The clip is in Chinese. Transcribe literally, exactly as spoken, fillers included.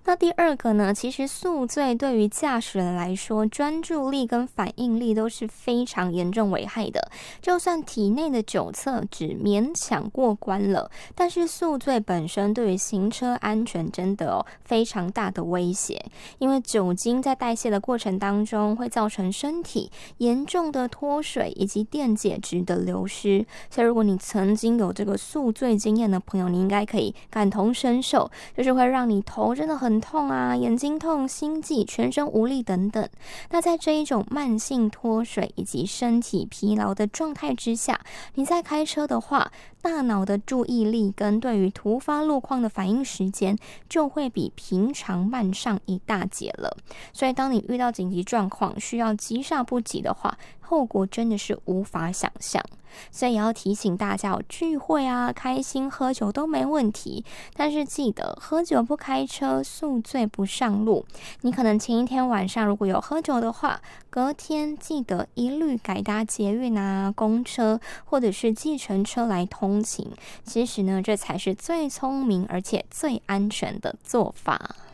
那第二个呢，其实宿醉对于驾驶人来说，专注力跟反应力都是非常严重危害的。就算体内的酒测只勉强过关了，但是宿醉本身对于行车安全真的哦非常大的威胁，因为酒精在代谢的过程当中会造成身体严重的脱水以及电解质的流失。所以如果你曾经有这个宿醉经验的朋友，你应该可以感同身受，就是会让你头真的很痛啊，眼睛痛、心悸、全身无力等等。那在这一种慢性脱水以及身体疲劳的状态之下，你在开车的话，大脑的注意力跟对于突发路况的反应时间就会比平常慢上一大截了。所以当你遇到紧急状况需要急刹不及的话，后果真的是无法想象。所以也要提醒大家，聚会啊、开心喝酒都没问题，但是记得喝酒不开车，宿醉不上路。你可能前一天晚上如果有喝酒的话，隔天记得一律改搭捷运啊、公车或者是计程车来通勤。其实呢，这才是最聪明而且最安全的做法。